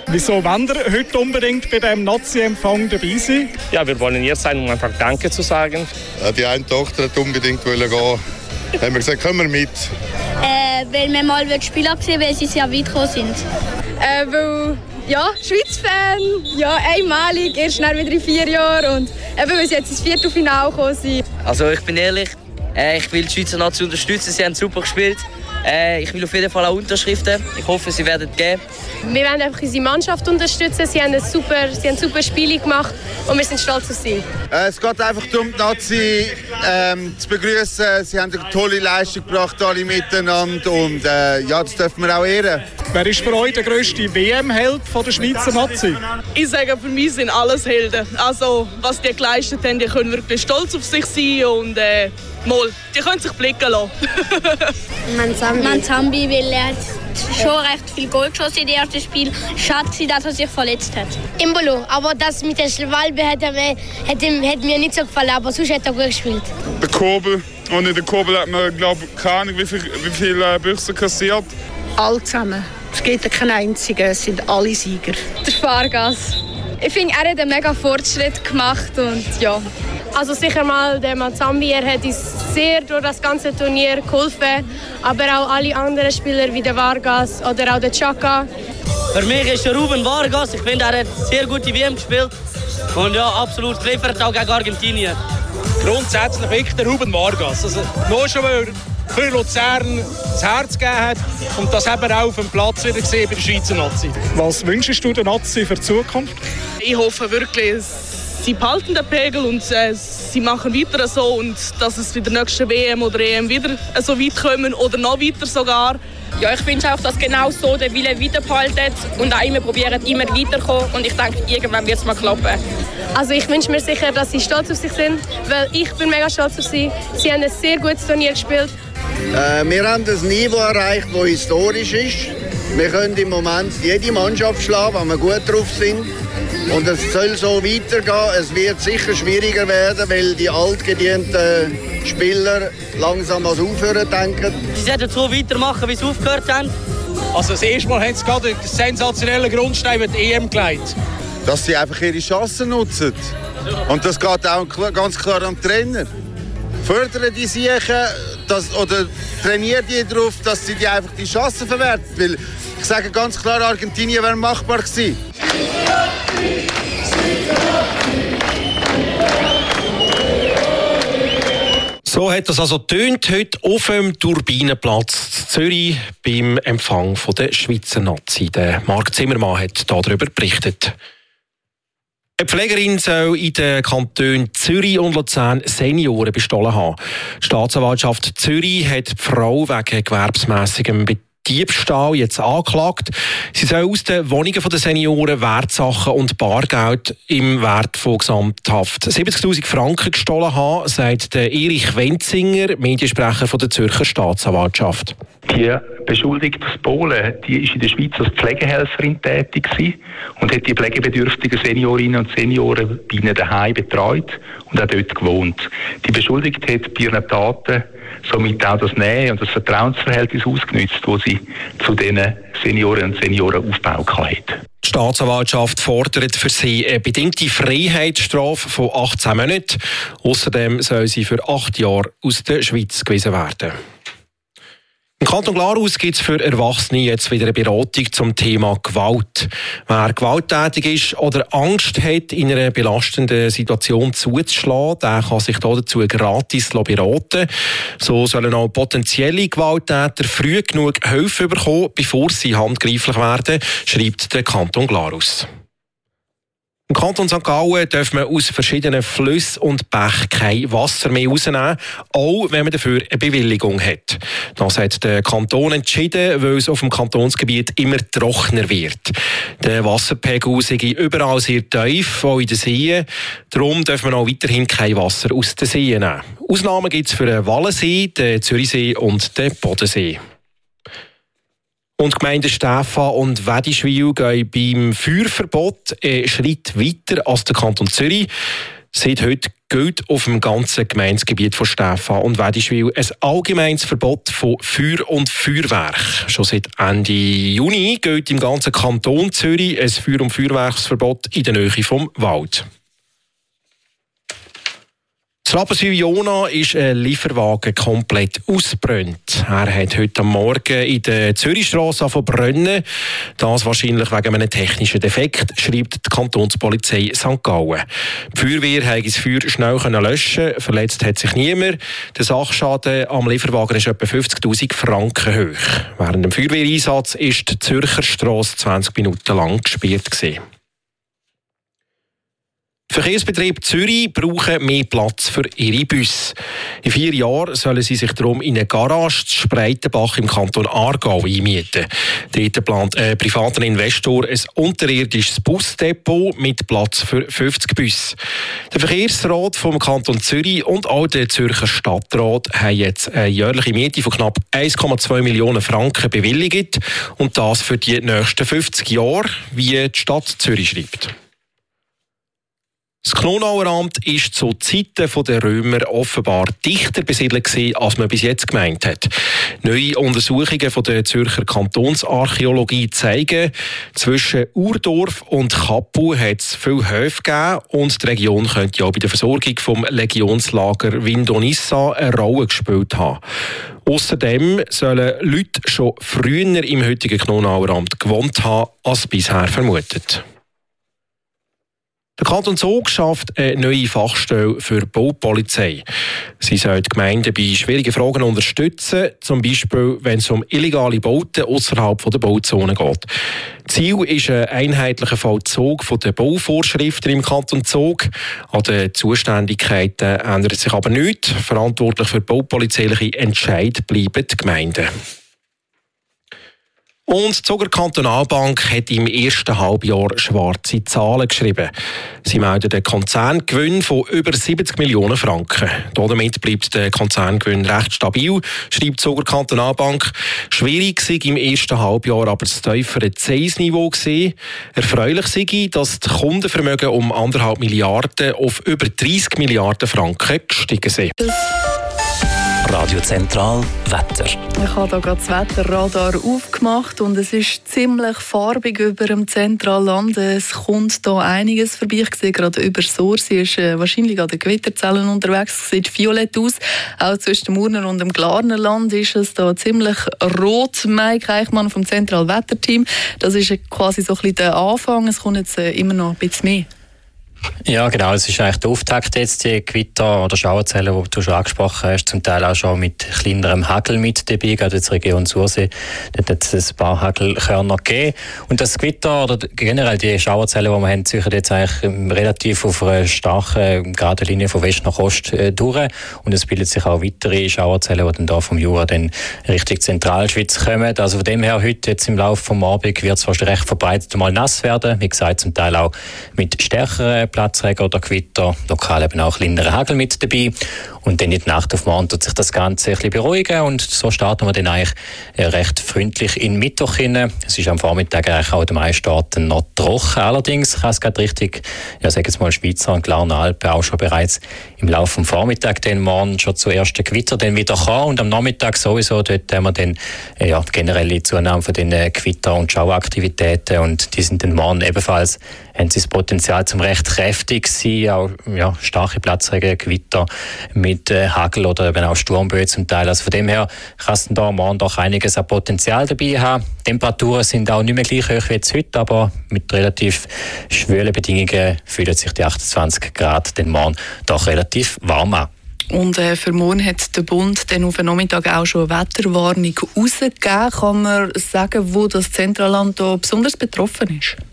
Wieso wollen ihr heute unbedingt bei diesem Nazi-Empfang dabei sein? Ja, wir wollen hier sein, um einfach Danke zu sagen. Die eine Tochter hat unbedingt gehen. Haben wir gesagt, kommen wir mit. Weil wir mal Spieler sehen, weil sie sehr weit gekommen sind. Weil, ja, Schweiz-Fan, ja, einmalig, erst wieder in 4 Jahren und weil sie jetzt ins Viertelfinale gekommen sind. Also ich bin ehrlich, ich will die Schweizer Nazi unterstützen, sie haben super gespielt. Ich will auf jeden Fall auch Unterschriften. Ich hoffe, sie werden geben. Wir wollen einfach unsere Mannschaft unterstützen. Sie haben super Spiele gemacht und wir sind stolz auf sie. Es geht einfach darum, die Nazi zu begrüßen. Sie haben eine tolle Leistung gebracht, alle miteinander. Und ja, das dürfen wir auch ehren. Wer ist für euch der grösste WM-Held der Schweizer Nazi? Ich sage, für mich sind alles Helden. Also, was die geleistet haben, die können wirklich stolz auf sich sein und die können sich blicken lassen. Manzambi, weil er hat schon recht viel Goal geschossen im ersten Spiel. Schade, dass er sich verletzt hat. Imbolo, aber das mit der Schwalbe hätte mir nicht so gefallen, aber sonst hat er gut gespielt. Der Kobel. Und in der Kobel hat man, glaube ich, keine Ahnung, wie viele Büchse kassiert. Alle zusammen. Es gibt keinen einzigen, es sind alle Sieger. Der Fargas. Ich finde, er hat einen mega Fortschritt gemacht und ja. Also sicher mal der Manzambi, er hat uns sehr durch das ganze Turnier geholfen, aber auch alle anderen Spieler wie der Vargas oder auch der Chaka. Für mich ist der Ruben Vargas, ich finde, er hat sehr gute WM gespielt und ja, absolut geliefert auch gegen Argentinien. Grundsätzlich wirklich der Ruben Vargas. Also, nur schon, weil er für Luzern das Herz gegeben hat und das haben wir auch auf dem Platz wieder gesehen bei der Schweizer Nazi. Was wünschst du der Nazi für die Zukunft? Ich hoffe wirklich, sie behalten den Pegel und sie machen weiter so und dass es bei der nächsten WM oder EM wieder so weit kommen oder noch weiter sogar. Ja, ich finde auch, dass genau so der Wille weiterbehalten und auch immer probieren, immer weiterzukommen und ich denke, irgendwann wird es mal klappen. Also ich wünsche mir sicher, dass sie stolz auf sich sind, weil ich bin mega stolz auf sie. Sie haben ein sehr gutes Turnier gespielt. Wir haben ein Niveau erreicht, das historisch ist. Wir können im Moment jede Mannschaft schlagen, wenn wir gut drauf sind. Und es soll so weitergehen. Es wird sicher schwieriger werden, weil die altgedienten Spieler langsam ans Aufhören denken. Sie sollten so weitermachen, wie sie aufgehört haben. Also das erste Mal haben sie gerade einen sensationellen Grundstein mit der EM gelegt. Dass sie einfach ihre Chancen nutzen. Und das geht auch ganz klar am Trainer. Fördern die Siechen oder trainiert die darauf, dass sie einfach die Chancen verwerten. Weil ich sage ganz klar, Argentinien wäre machbar gewesen. So hat das also tönt heute auf dem Turbinenplatz Zürich beim Empfang von der Schweizer Nazi. Der Marc Zimmermann hat darüber berichtet. Eine Pflegerin soll in den Kantonen Zürich und Luzern Senioren bestohlen haben. Die Staatsanwaltschaft Zürich hat die Frau wegen gewerbsmässigem Diebstahl jetzt angeklagt. Sie soll aus den Wohnungen der Senioren Wertsachen und Bargeld im Wert von gesamthaft 70'000 Franken gestohlen haben, sagt Erich Wenzinger, Mediensprecher von der Zürcher Staatsanwaltschaft. Die beschuldigte Polen, die ist in der Schweiz als Pflegehelferin tätig gewesen und hat die pflegebedürftigen Seniorinnen und Senioren bei ihnen daheim betreut und auch dort gewohnt. Die Beschuldigte hat bei ihren Taten somit auch das Nähe und das Vertrauensverhältnis ausgenutzt, das sie zu diesen Seniorinnen und Senioren aufgebaut hat. Die Staatsanwaltschaft fordert für sie eine bedingte Freiheitsstrafe von 18 Monaten. Außerdem soll sie für 8 Jahre aus der Schweiz gewiesen werden. Im Kanton Glarus gibt es für Erwachsene jetzt wieder eine Beratung zum Thema Gewalt. Wer gewalttätig ist oder Angst hat, in einer belastenden Situation zuzuschlagen, der kann sich dazu gratis beraten. So sollen auch potenzielle Gewalttäter früh genug Hilfe bekommen, bevor sie handgreiflich werden, schreibt der Kanton Glarus. Im Kanton St. Gallen darf man aus verschiedenen Flüssen und Bächen kein Wasser mehr rausnehmen, auch wenn man dafür eine Bewilligung hat. Das hat der Kanton entschieden, weil es auf dem Kantonsgebiet immer trockener wird. Der Wasserpegel sei überall sehr tief, auch in den Seen. Darum darf man auch weiterhin kein Wasser aus den Seen nehmen. Ausnahmen gibt es für den Wallensee, den Zürichsee und den Bodensee. Und die Gemeinden Stephan und Wedischwil gehen beim Feuerverbot einen Schritt weiter als der Kanton Zürich. Seit heute gilt auf dem ganzen Gemeindegebiet von Stephan und Wädischwil ein allgemeines Verbot von Feuer und Feuerwerk. Schon seit Ende Juni gilt im ganzen Kanton Zürich ein Feuer- und Feuerwerksverbot in der Nähe vom Wald. In Rapperswil-Jona ist ein Lieferwagen komplett ausgebrannt. Er hat heute Morgen in der Zürichstrasse angefangen zu brennen. Das wahrscheinlich wegen einem technischen Defekt, schreibt die Kantonspolizei St. Gallen. Die Feuerwehr konnte das Feuer schnell löschen. Verletzt hat sich niemand. Der Sachschaden am Lieferwagen ist etwa 50'000 Franken hoch. Während dem Feuerwehreinsatz ist die Zürcher Strasse 20 Minuten lang gesperrt gewesen. Die Verkehrsbetriebe Zürich brauchen mehr Platz für ihre Busse. In 4 Jahren sollen sie sich darum in eine Garage zu Spreitenbach im Kanton Aargau einmieten. Dort plant ein privater Investor ein unterirdisches Busdepot mit Platz für 50 Busse. Der Verkehrsrat vom Kanton Zürich und auch der Zürcher Stadtrat haben jetzt eine jährliche Miete von knapp 1,2 Millionen Franken bewilligt. Und das für die nächsten 50 Jahre, wie die Stadt Zürich schreibt. Das Knonauer Amt war zu Zeiten der Römer offenbar dichter besiedelt gewesen, als man bis jetzt gemeint hat. Neue Untersuchungen von der Zürcher Kantonsarchäologie zeigen, zwischen Urdorf und Kappel hat es viele Höfe gegeben und die Region könnte ja bei der Versorgung vom Legionslager Vindonissa eine Rolle gespielt haben. Außerdem sollen Leute schon früher im heutigen Knonauer Amt gewohnt haben, als bisher vermutet. Der Kanton Zug schafft eine neue Fachstelle für Baupolizei. Sie soll die Gemeinden bei schwierigen Fragen unterstützen, zum Beispiel wenn es um illegale Bauten außerhalb der Bauzone geht. Ziel ist ein einheitlicher Vollzug der Bauvorschriften im Kanton Zug. An den Zuständigkeiten ändert sich aber nichts. Verantwortlich für baupolizeiliche Entscheid bleiben die Gemeinden. Und die Zuger Kantonalbank hat im ersten Halbjahr schwarze Zahlen geschrieben. Sie meldet einen Konzerngewinn von über 70 Millionen Franken. Damit bleibt der Konzerngewinn recht stabil, schreibt die Zuger Kantonalbank. Schwierig sei im ersten Halbjahr aber das tiefere Zinsniveau gewesen. Erfreulich sei, dass die Kundenvermögen um 1,5 Milliarden auf über 30 Milliarden Franken gestiegen sind. Radio Zentral Wetter. Ich habe hier gerade das Wetterradar aufgemacht und es ist ziemlich farbig über dem Zentralland. Es kommt hier einiges vorbei. Ich sehe gerade über Sorsi ist wahrscheinlich an den Gewitterzellen unterwegs. Es sieht violett aus. Auch zwischen dem Urner und dem Glarnerland ist es da ziemlich rot. Mike Eichmann vom Zentralwetterteam. Das ist quasi so ein bisschen der Anfang. Es kommt jetzt immer noch ein bisschen mehr. Ja, genau. Es ist eigentlich der Auftakt jetzt, die Gewitter oder Schauerzellen, die du schon angesprochen hast, zum Teil auch schon mit kleinerem Hagel mit dabei, gerade in der Region Sursee. Dort hat es ein paar Hagelkörner gegeben. Und das Gewitter oder generell die Schauerzellen, die wir haben, ziehen jetzt eigentlich relativ auf einer starken geraden Linie von West nach Ost durch. Und es bilden sich auch weitere Schauerzellen, die dann hier vom Jura dann Richtung Zentralschweiz kommen. Also von dem her, heute jetzt im Laufe des Abends wird es fast recht verbreitet mal nass werden. Wie gesagt, zum Teil auch mit stärkeren Platzregen oder Gewitter, lokal eben auch kleinere Hagel mit dabei. Und dann in der Nacht auf morgen tut sich das Ganze ein bisschen beruhigen und so starten wir dann eigentlich recht freundlich in den Mittwoch hinein. Es ist am Vormittag eigentlich auch in den meisten Orten noch trocken. Allerdings kann es gerade richtig, ja, sagen wir mal Schweizer und Glarner Alpen auch schon bereits im Laufe des Vormittags dann morgen schon zu ersten Gewitter dann wieder kommen und am Nachmittag sowieso, dort haben wir dann ja, generelle Zunahme von den Gewitter- und Schauaktivitäten und die sind dann morgen ebenfalls, haben sie das Potenzial zum recht kräftig sein, auch ja, starke Platzregen, Gewitter mit Hagel oder eben auch Sturmböen zum Teil. Also von dem her kann es da morgen doch einiges an Potenzial dabei haben. Die Temperaturen sind auch nicht mehr gleich hoch wie jetzt heute, aber mit relativ schwülen Bedingungen fühlen sich die 28 Grad den morgen doch relativ warm an. Und für morgen hat der Bund dann auf den Nachmittag auch schon eine Wetterwarnung rausgegeben. Kann man sagen, wo das Zentralland da besonders betroffen ist?